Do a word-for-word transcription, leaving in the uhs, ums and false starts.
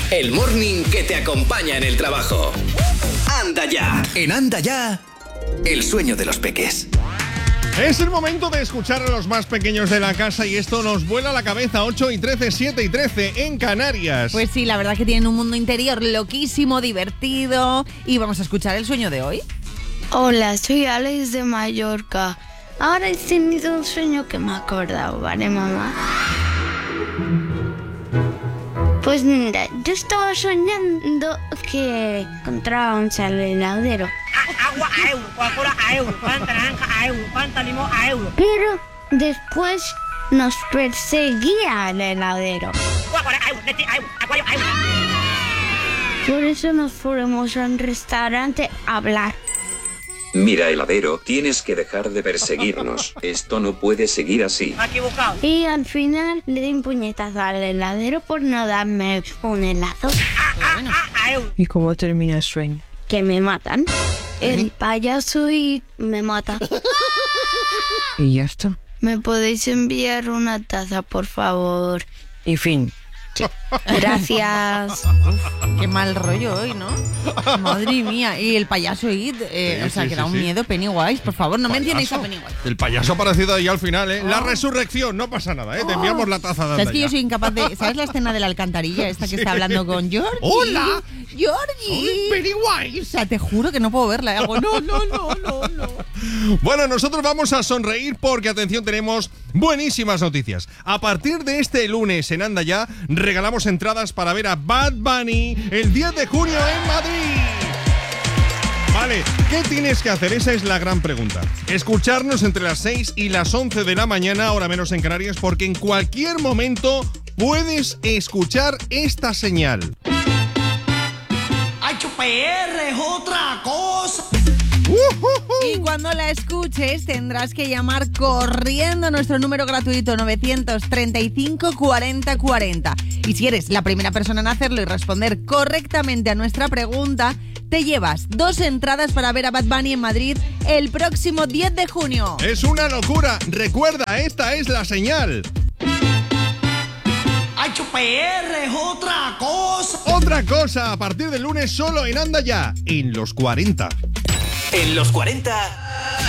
El morning que te acompaña en el trabajo. Anda ya. En Anda ya, el sueño de los peques. Es el momento de escuchar a los más pequeños de la casa y esto nos vuela la cabeza. Ocho y trece, siete y trece en Canarias. Pues sí, la verdad que tienen un mundo interior loquísimo, divertido. Y vamos a escuchar el sueño de hoy. Hola, soy Alex de Mallorca. Ahora he tenido un sueño que me ha acordado, ¿vale, mamá? Pues mira, yo estaba soñando que encontraba un salero. Agua a euro, Coca-Cola a euro, Fanta naranja a euro, Fanta limón a euro. Pero después nos perseguía el heladero. Coca-Cola a euro, leche a euro, acuario a euro. Por eso nos fuimos a un restaurante a hablar. Mira, heladero, tienes que dejar de perseguirnos. Esto no puede seguir así. Me he equivocado. Y al final le di un puñetazo al heladero por no darme un helado. A, a, a, a euro. ¿Y cómo termina el sueño? Que me matan. El payaso y me mata. Y ya está. ¿Me podéis enviar una taza, por favor? Y fin. Sí. Gracias. Uf, qué mal rollo hoy, ¿no? Madre mía. Y el payaso It, eh, Sí, o sea, sí, que sí, da un sí. miedo. Pennywise, por favor, no ¿Payaso? mencionéis a Pennywise. El payaso ha aparecido ahí al final, ¿eh? Oh. La resurrección, no pasa nada, ¿eh? Te enviamos la taza de ¿Sabes Anda que ya. yo soy incapaz de... ¿Sabes la escena de la alcantarilla esta que está hablando con Georgie? ¡Hola! ¡Georgie! O Pennywise. sea, te juro que no puedo verla. Hago, no, no, no, no, no. Bueno, nosotros vamos a sonreír porque, atención, tenemos buenísimas noticias. A partir de este lunes en Anda Ya, regalamos entradas para ver a Bad Bunny el diez de junio en Madrid. Vale, ¿qué tienes que hacer? Esa es la gran pregunta. Escucharnos entre las seis y las once de la mañana, hora menos en Canarias, porque en cualquier momento puedes escuchar esta señal. H P R es otra cosa. Y cuando la escuches tendrás que llamar corriendo a nuestro número gratuito nueve treinta y cinco cuarenta cuarenta. Y si eres la primera persona en hacerlo y responder correctamente a nuestra pregunta, te llevas dos entradas para ver a Bad Bunny en Madrid el próximo diez de junio. Es una locura. Recuerda, esta es la señal. H P R es otra cosa. Otra cosa, a partir del lunes solo en Anda Ya, en los cuarenta. En los cuarenta...